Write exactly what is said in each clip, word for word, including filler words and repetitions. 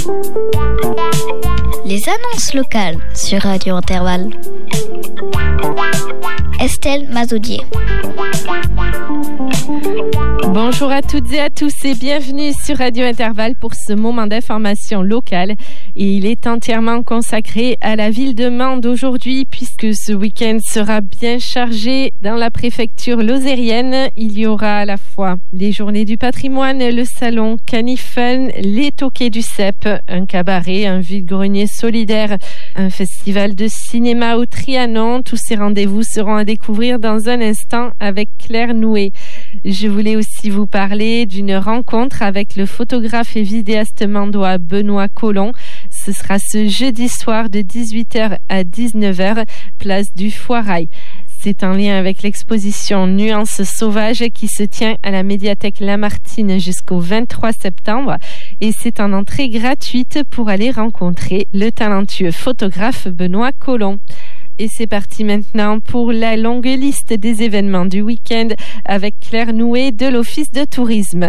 Les annonces locales sur Radio Intervalle. Estelle Mazoudier. Bonjour à toutes et à tous et bienvenue sur Radio Intervalle pour ce moment d'information locale. Et il est entièrement consacré à la ville de Mende aujourd'hui puisque ce week-end sera bien chargé dans la préfecture lozérienne. Il y aura à la fois les journées du patrimoine, le salon Canifun, les toquets du C E P, un cabaret, un vide-grenier solidaire, un festival de cinéma au Trianon. Tous ces rendez-vous seront à découvrir dans un instant avec Claire Nouet. Je voulais aussi vous parler d'une rencontre avec le photographe et vidéaste mandois Benoît Collomb. Ce sera ce jeudi soir de dix-huit heures à dix-neuf heures, place du Foirail. C'est en lien avec l'exposition Nuances sauvages qui se tient à la médiathèque Lamartine jusqu'au vingt-trois septembre et c'est en entrée gratuite pour aller rencontrer le talentueux photographe Benoît Collomb. Et c'est parti maintenant pour la longue liste des événements du week-end avec Claire Nouet de l'Office de tourisme.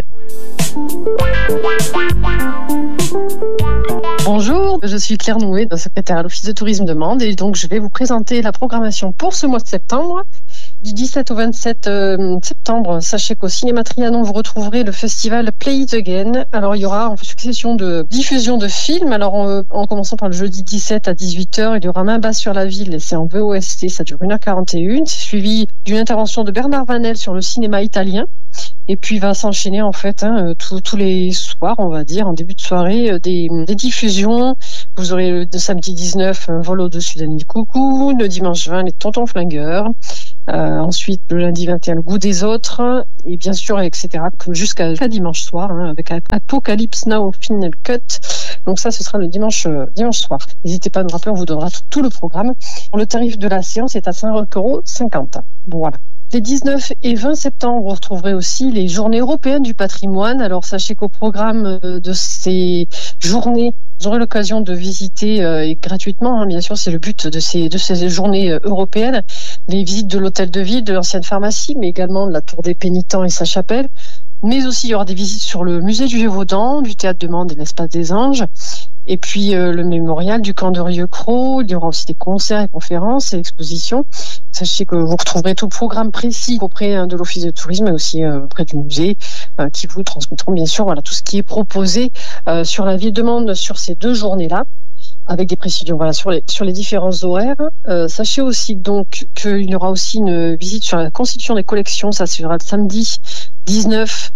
Bonjour, je suis Claire Nouet, secrétaire à l'Office de tourisme de Mende et donc je vais vous présenter la programmation pour ce mois de septembre. Du dix-sept au vingt-sept septembre, sachez qu'au Cinéma Trianon, vous retrouverez le festival Play It Again. Alors, il y aura en succession de diffusion de films. Alors, en, en commençant par le jeudi dix-sept à dix-huit heures, il y aura Main basse sur la ville et c'est en V O S T, ça dure une heure quarante et une. C'est suivi d'une intervention de Bernard Vanel sur le cinéma italien. Et puis, il va s'enchaîner, en fait, hein, tous les soirs, on va dire, en début de soirée, des, des diffusions. Vous aurez le, le samedi dix-neuf, un vol au-dessus d'un nid de coucou. Le dimanche vingt, les tontons flingueurs. Euh, ensuite, le lundi vingt et un, le goût des autres. Et bien sûr, et cetera. Jusqu'à, jusqu'à dimanche soir, hein, avec Apocalypse Now Final Cut. Donc ça, ce sera le dimanche, euh, dimanche soir. N'hésitez pas à nous rappeler, on vous donnera tout, tout le programme. Le tarif de la séance est à cinq euros cinquante. Bon, voilà. Les dix-neuf et vingt septembre, vous retrouverez aussi les journées européennes du patrimoine. Alors, sachez qu'au programme de ces journées, vous aurez l'occasion de visiter euh, et gratuitement, hein, bien sûr, c'est le but de ces, de ces journées euh, européennes, les visites de l'hôtel de ville, de l'ancienne pharmacie, mais également de la tour des pénitents et sa chapelle. Mais aussi, il y aura des visites sur le musée du Gévaudan, du théâtre de Mende et l'espace des Anges. Et puis euh, le mémorial du camp de Rieux-Cros. Il y aura aussi des concerts et conférences et expositions. Sachez que vous retrouverez tout le programme précis auprès hein, de l'Office de tourisme et aussi euh, auprès du musée euh, qui vous transmettront bien sûr voilà tout ce qui est proposé euh, sur la ville de Mende sur ces deux journées-là, avec des précisions voilà sur les sur les différents horaires. Euh, sachez aussi donc qu'il y aura aussi une visite sur la constitution des collections. Ça sera le samedi dix-neuf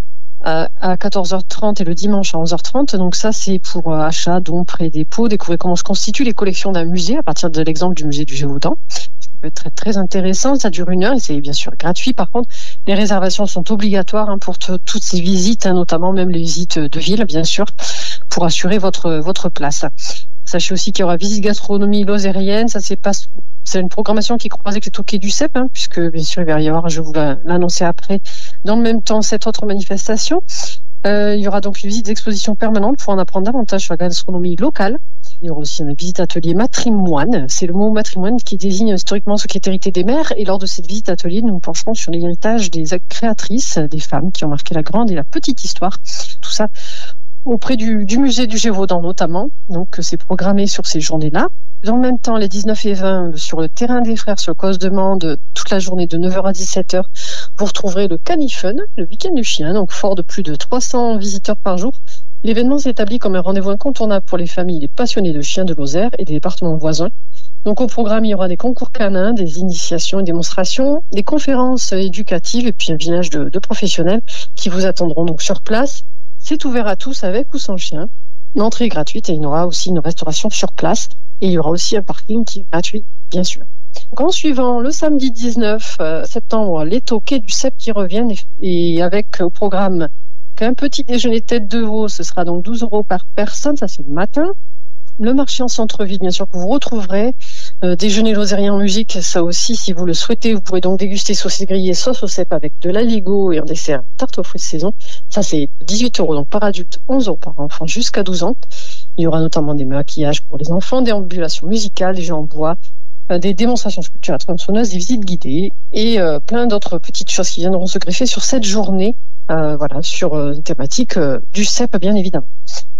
à quatorze heures trente et le dimanche à onze heures trente. Donc ça, c'est pour euh, achat, dons, prêt, dépôt, découvrir comment se constituent les collections d'un musée à partir de l'exemple du musée du Gévaudan. Ça peut être très, très intéressant. Ça dure une heure et c'est bien sûr gratuit. Par contre, les réservations sont obligatoires hein, pour t- toutes ces visites, hein, notamment même les visites de ville, bien sûr, pour assurer votre votre place. Sachez aussi qu'il y aura visite gastronomie lozérienne. Ça, c'est pas C'est une programmation qui croise avec les toquets du C E P, hein, puisque bien sûr il va y avoir, je vous l'annoncer après, dans le même temps cette autre manifestation. Euh, il y aura donc une visite d'exposition permanente pour en apprendre davantage sur la gastronomie locale. Il y aura aussi une visite atelier matrimoine. C'est le mot matrimoine qui désigne historiquement ce qui est hérité des mères. Et lors de cette visite atelier, nous nous pencherons sur l'héritage des créatrices, des femmes qui ont marqué la grande et la petite histoire. Tout ça auprès du, du musée du Gévaudan notamment. Donc c'est programmé sur ces journées-là. Dans le même temps, les dix-neuf et vingt, sur le terrain des frères, sur le Cause de Mende, toute la journée de neuf heures à dix-sept heures, vous retrouverez le Canifun, le week-end du chien, donc fort de plus de trois cents visiteurs par jour. L'événement s'établit comme un rendez-vous incontournable pour les familles, les passionnés de chiens de Lozère et des départements voisins. Donc au programme, il y aura des concours canins, des initiations et démonstrations, des conférences éducatives et puis un village de, de professionnels qui vous attendront donc sur place. C'est ouvert à tous avec ou sans chien. L'entrée est gratuite et il y aura aussi une restauration sur place. Et il y aura aussi un parking qui est gratuit, bien sûr. Donc, en suivant, le samedi dix-neuf septembre, les toquets du C E P qui reviennent et, et avec au programme qu'un petit déjeuner tête de veau, ce sera donc douze euros par personne, ça c'est le matin. Le marché en centre-ville, bien sûr, que vous retrouverez. Euh, déjeuner lozérien en musique, ça aussi, si vous le souhaitez, vous pourrez donc déguster saucisses grillées, sauce au C E P avec de l'aligot et en dessert tarte aux fruits de saison. Ça c'est dix-huit euros, donc par adulte, onze euros par enfant jusqu'à douze ans. Il y aura notamment des maquillages pour les enfants, des ambulations musicales, des jeux en bois, euh, des démonstrations sculptures à tronçonneuse, des visites guidées et euh, plein d'autres petites choses qui viendront se greffer sur cette journée, euh, voilà, sur euh, une thématique euh, du C E P bien évidemment.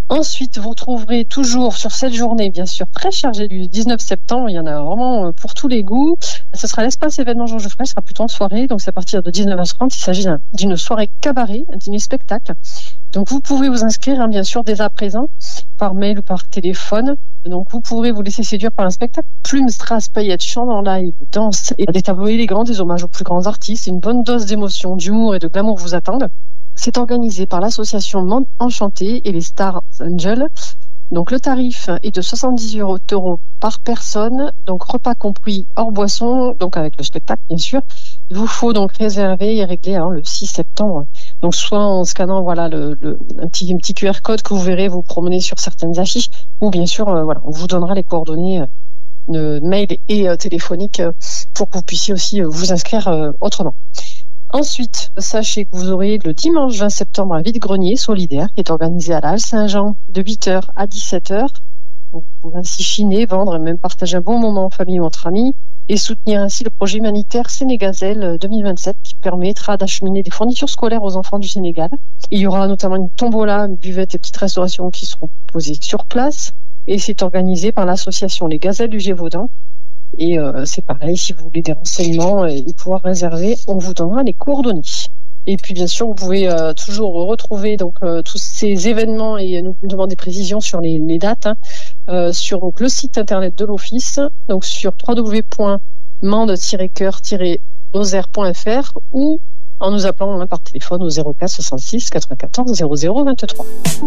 Ensuite, vous retrouverez toujours sur cette journée, bien sûr, très chargée du dix-neuf septembre. Il y en a vraiment pour tous les goûts. Ce sera l'espace événement Jean Geoffrey, ce sera plutôt en soirée. Donc, c'est à partir de dix-neuf heures trente. Il s'agit d'une soirée cabaret, un dîner spectacle. Donc, vous pouvez vous inscrire, hein, bien sûr, dès à présent, par mail ou par téléphone. Donc, vous pourrez vous laisser séduire par un spectacle. Plumes, strass, paillettes, chants en live, danse et des tableaux élégants, des hommages aux plus grands artistes. Une bonne dose d'émotion, d'humour et de glamour vous attendent. C'est organisé par l'association Monde Enchanté et les Stars Angels. Donc le tarif est de soixante-dix euros par personne, donc repas compris hors boisson, donc avec le spectacle bien sûr. Il vous faut donc réserver et régler alors, le six septembre. Donc soit en scannant voilà le, le un petit un petit Q R code que vous verrez vous promener sur certaines affiches, ou bien sûr euh, voilà on vous donnera les coordonnées euh, mail et euh, téléphoniques euh, pour que vous puissiez aussi euh, vous inscrire euh, autrement. Ensuite, sachez que vous aurez le dimanche vingt septembre un vide-grenier solidaire qui est organisé à la Halle Saint-Jean de huit heures à dix-sept heures. Donc, vous pouvez ainsi chiner, vendre et même partager un bon moment en famille ou entre amis et soutenir ainsi le projet humanitaire Sénégazel deux mille vingt-sept qui permettra d'acheminer des fournitures scolaires aux enfants du Sénégal. Il y aura notamment une tombola, une buvette et petites restaurations qui seront posées sur place et c'est organisé par l'association Les Gazelles du Gévaudan. Et euh, c'est pareil, si vous voulez des renseignements et pouvoir réserver, on vous donnera les coordonnées. Et puis bien sûr, vous pouvez euh, toujours retrouver donc euh, tous ces événements et nous demander des précisions sur les, les dates hein, euh, sur donc, le site internet de l'office, donc sur w w w point mande tiret cœur tiret lozère point f r ou en nous appelant hein, par téléphone au zéro quatre soixante-six quatre-vingt-quatorze zéro zéro vingt-trois.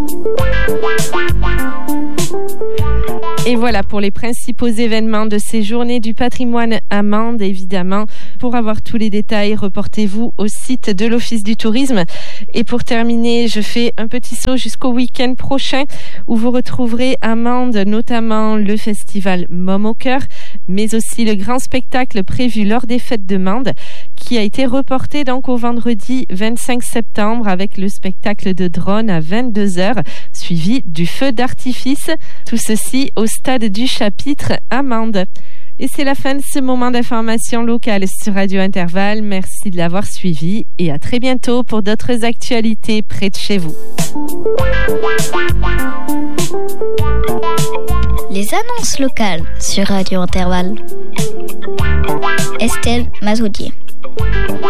Et voilà pour les principaux événements de ces journées du patrimoine à Mende, évidemment. Pour avoir tous les détails, reportez-vous au site de l'Office du tourisme. Et pour terminer, je fais un petit saut jusqu'au week-end prochain où vous retrouverez à Mende notamment le festival Môme au cœur, mais aussi le grand spectacle prévu lors des fêtes de Mende qui a été reporté donc au vendredi vingt-cinq septembre avec le spectacle de drone à vingt-deux heures suivi du feu d'artifice. Tout ceci au stade du Chapitre à Mende. Et c'est la fin de ce moment d'information locale sur Radio Intervalle. Merci de l'avoir suivi et à très bientôt pour d'autres actualités près de chez vous. Les annonces locales sur Radio Intervalle. Estelle Mazoudier.